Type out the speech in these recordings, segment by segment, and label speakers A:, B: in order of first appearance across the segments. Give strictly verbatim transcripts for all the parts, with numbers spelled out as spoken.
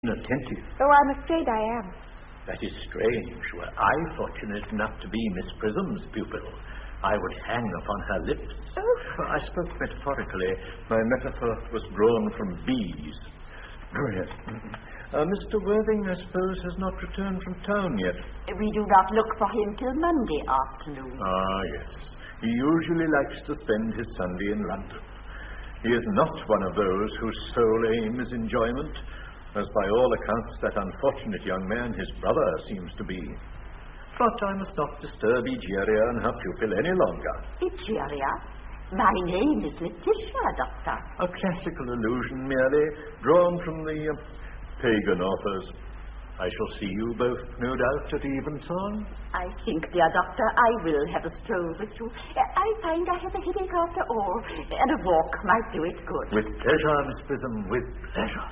A: inattentive.
B: Oh, I'm afraid I am.
A: That is strange. Were I fortunate enough to be Miss Prism's pupil, I would hang upon her lips.
B: Oh.
A: I spoke metaphorically. My metaphor was drawn from bees. Oh, yes. Uh, Mister Worthing, I suppose, has not returned from town yet.
C: We do not look for him till Monday afternoon.
A: Ah, yes. He usually likes to spend his Sunday in London. He is not one of those whose sole aim is enjoyment, as by all accounts that unfortunate young man, his brother, seems to be. But I must not disturb Egeria and her pupil any longer.
C: Egeria? My name is Letitia, Doctor.
A: A classical allusion merely, drawn from the uh, pagan authors. I shall see you both, no doubt, at evensong.
C: I think, dear Doctor, I will have a stroll with you. I find I have a headache after all, and a walk might do it good.
A: With pleasure, Miss Prism, with pleasure.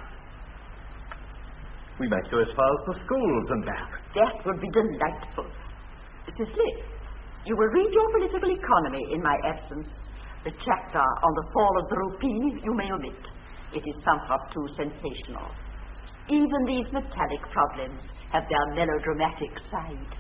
A: We might go as far as the schools and back.
C: That would be delightful. Cicely, you will read your political economy in my absence. The chapter on the fall of the rupee you may omit. It is somewhat too sensational. Even these metallic problems have their melodramatic side.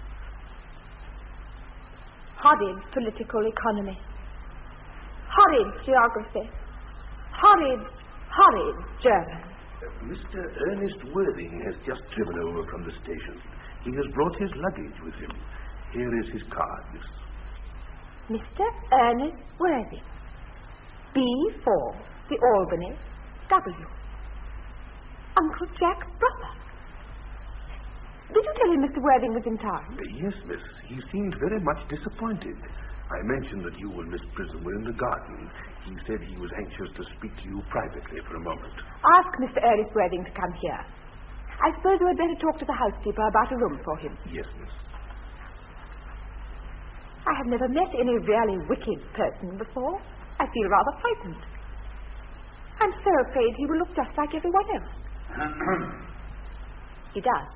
B: Horrid political economy. Horrid geography. Horrid, horrid German.
D: Uh, Mister Ernest Worthing has just driven over from the station. He has brought his luggage with him. Here is his card, miss.
B: Mister Ernest Worthing. B four, the Albany, W. Uncle Jack's brother. Did you tell him Mister Worthing was in town?
D: Uh, yes, miss. He seemed very much disappointed. I mentioned that you and Miss Prism were in the garden. He said he was anxious to speak to you privately for a moment.
B: Ask Mister Ernest Worthing to come here. I suppose you had better talk to the housekeeper about a room for him.
D: Yes, miss.
B: I have never met any really wicked person before. I feel rather frightened. I'm so afraid he will look just like everyone else. He does.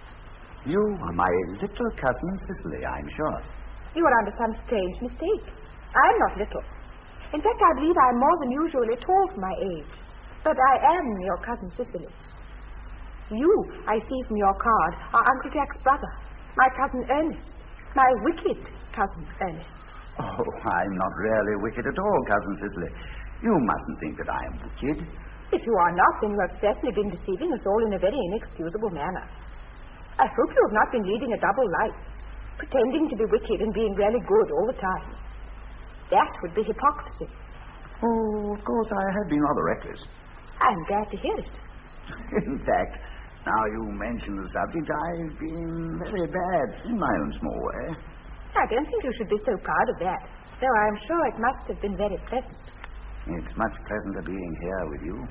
E: You are my little cousin Cicely, I'm sure.
B: You are under some strange mistake. I'm not little. In fact, I believe I'm more than usually tall for my age. But I am your cousin Cicely. You, I see from your card, are Uncle Jack's brother, my cousin Ernest, my wicked cousin Ernest.
E: Oh, I'm not really wicked at all, Cousin Cicely. You mustn't think that I am wicked.
B: If you are not, then you have certainly been deceiving us all in a very inexcusable manner. I hope you have not been leading a double life, pretending to be wicked and being really good all the time. That would be hypocrisy.
E: Oh, of course, I have been rather reckless.
B: I'm glad to hear it.
E: In fact, now you mention the subject, I've been very bad in my own small way.
B: I don't think you should be so proud of that, though I am sure it must have been very pleasant.
E: It's much pleasanter being here with you.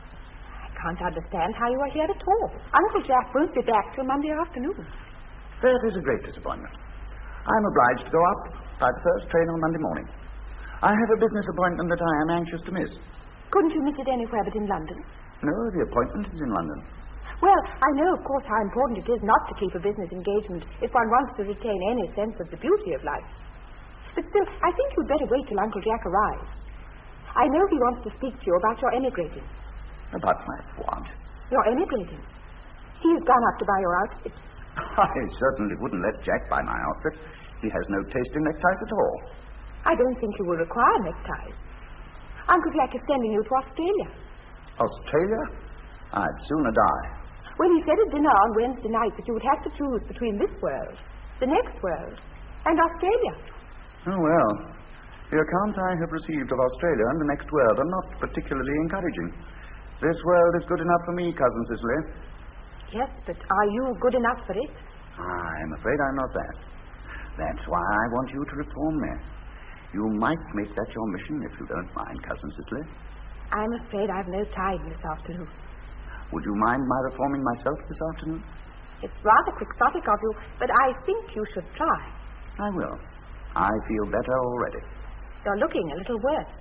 B: I can't understand how you are here at all. Uncle Jack won't be back till Monday afternoon.
E: That is a great disappointment. I'm obliged to go up by the first train on Monday morning. I have a business appointment that I am anxious to miss.
B: Couldn't you miss it anywhere but in London?
E: No, the appointment is in London.
B: Well, I know, of course, how important it is not to keep a business engagement if one wants to retain any sense of the beauty of life. But still, I think you'd better wait till Uncle Jack arrives. I know he wants to speak to you about your emigrating.
E: About my what?
B: Your emigrating. He's gone up to buy your outfit.
E: I certainly wouldn't let Jack buy my outfit. He has no taste in neckties at all.
B: I don't think you will require neckties. Uncle Jack is sending you to Australia.
E: Australia? I'd sooner die.
B: Well, he said at dinner on Wednesday night that you would have to choose between this world, the next world, and Australia.
E: Oh, well. The accounts I have received of Australia and the next world are not particularly encouraging. This world is good enough for me, Cousin Cicely.
B: Yes, but are you good enough for it?
E: I'm afraid I'm not that. That's why I want you to reform me. You might make that your mission if you don't mind, Cousin Cicely.
B: I'm afraid I've no time this afternoon.
E: Would you mind my reforming myself this afternoon?
B: It's rather quixotic of you, but I think you should try.
E: I will. I feel better already.
B: You're looking a little worse.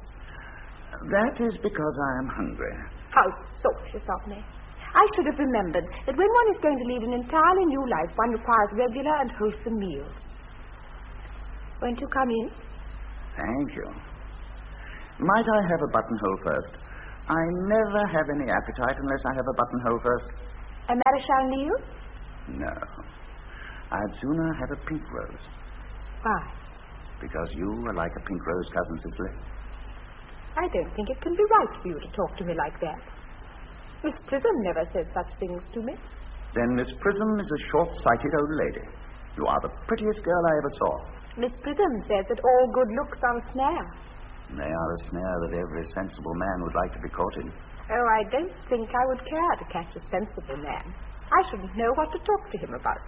E: That is because I am hungry.
B: How thoughtless of me. I should have remembered that when one is going to lead an entirely new life, one requires regular and wholesome meals. Won't you come in?
E: Thank you. Might I have a buttonhole first? I never have any appetite unless I have a buttonhole first.
B: A Maréchal Niel?
E: No. I'd sooner have a pink rose.
B: Why?
E: Because you are like a pink rose, Cousin Cicely.
B: I don't think it can be right for you to talk to me like that. Miss Prism never said such things to me.
E: Then Miss Prism is a short-sighted old lady. You are the prettiest girl I ever saw.
B: Miss Prism says that all good looks are a snare.
E: They are a snare that every sensible man would like to be caught in.
B: Oh, I don't think I would care to catch a sensible man. I shouldn't know what to talk to him about.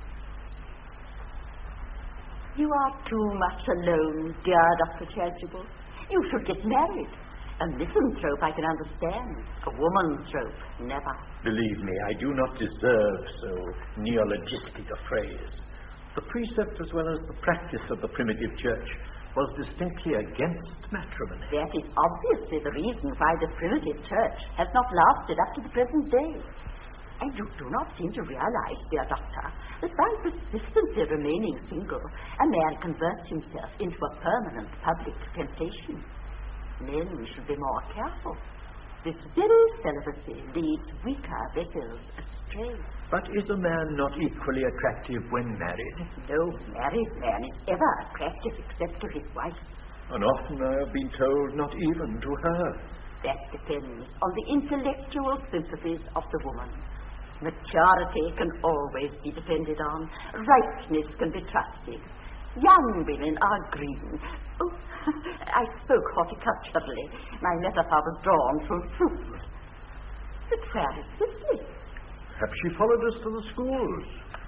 C: You are too much alone, dear Doctor Chasuble. You should get married. A misanthrope I can understand. A womanthrope, never.
A: Believe me, I do not deserve so neologistic a phrase. The precept as well as the practice of the primitive church was distinctly against matrimony.
C: That is obviously the reason why the primitive church has not lasted up to the present day. And you do not seem to realize, dear Doctor, that by persistently remaining single, a man converts himself into a permanent public temptation. Men should be more careful. This very celibacy leads weaker vessels astray.
A: But is a man not equally attractive when married?
C: No married man is ever attractive except to his wife.
A: And often I have been told not even to her.
C: That depends on the intellectual sympathies of the woman. Maturity can always be depended on. Ripeness can be trusted. Young women are green. Oh, I spoke horticulturally. My metaphor was drawn from fruits. But where is Cicely?
A: Perhaps she followed us to the schools.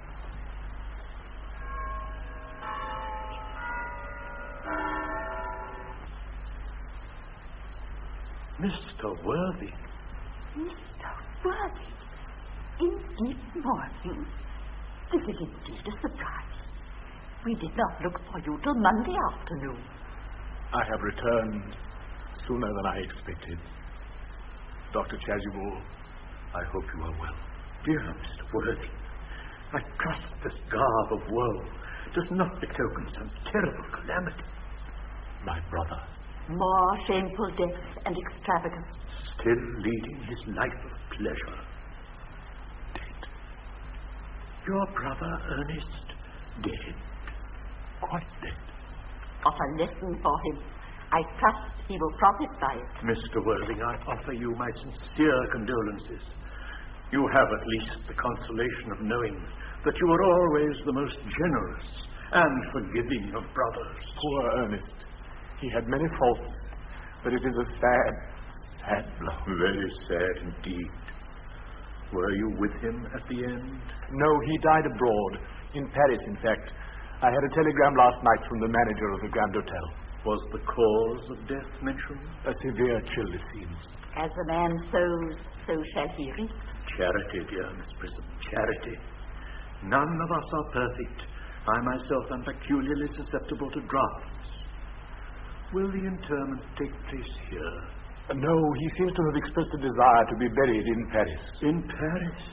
A: Mister Worthing.
C: Mister Worthing? In deep mourning? This is indeed a surprise. We did not look for you till Monday afternoon.
F: I have returned sooner than I expected. Doctor Chasuble, I hope you are well.
A: Dear Mister Worthing, I trust this garb of woe does not betoken some terrible calamity.
F: My brother.
C: More shameful deaths and extravagance.
A: Still leading his life of pleasure. Dead. Your brother Ernest dead. Quite dead.
C: What a lesson for him. I trust he will profit by it.
A: Mister Worthing, I offer you my sincere condolences. You have at least the consolation of knowing that you are always the most generous and forgiving of brothers.
F: Poor Ernest. He had many faults, but it is a sad, sad blow.
A: Very sad indeed. Were you with him at the end?
F: No, he died abroad. In Paris, in fact. I had a telegram last night from the manager of the Grand Hotel.
A: Was the cause of death mentioned?
F: A severe chill, it seems.
C: As a man sows, so shall he reap.
A: Charity, dear Miss Prism, charity. None of us are perfect. I myself am peculiarly susceptible to drafts. Will the interment take place here?
F: Uh, no, he seems to have expressed a desire to be buried in Paris.
A: In Paris?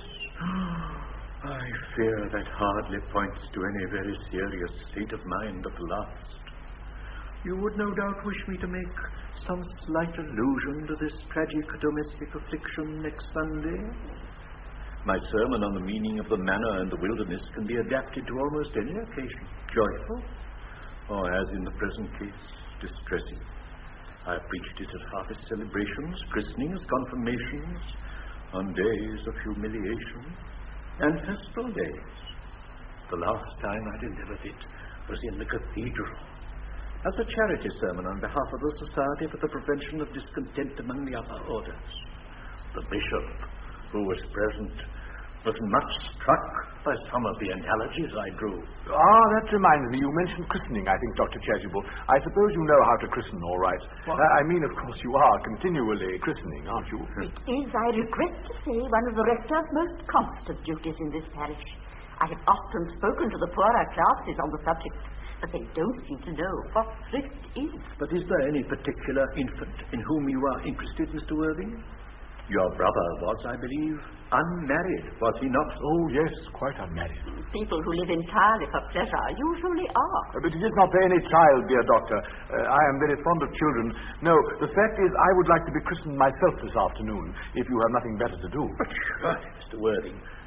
A: I fear that hardly points to any very serious state of mind at last. You would no doubt wish me to make some slight allusion to this tragic domestic affliction next Sunday. My sermon on the meaning of the manor and the wilderness can be adapted to almost any occasion, joyful, or, as in the present case, distressing. I have preached it at harvest celebrations, christenings, confirmations, on days of humiliation, and festival days. The last time I delivered it was in the cathedral, as a charity sermon on behalf of the Society for the Prevention of Discontent among the Upper Orders. The bishop, who was present, was much struck by some of the analogies I drew.
F: Ah, that reminds me. You mentioned christening, I think, Doctor Chasuble. I suppose you know how to christen all right. Uh, I mean, of course, you are continually christening, aren't you?
C: It is, I regret to say, one of the rector's most constant duties in this parish. I have often spoken to the poorer classes on the subject, but they don't seem to know what thrift is.
A: But is there any particular infant in whom you are interested, Mister Worthing? Your brother was, I believe, unmarried, was he not?
F: Oh, yes, quite unmarried.
C: People who live entirely for pleasure usually are.
F: Uh, but it is not for any child, dear doctor. Uh, I am very fond of children. No, the fact is I would like to be christened myself this afternoon, if you have nothing better to do.
A: But surely, Mister Worthing,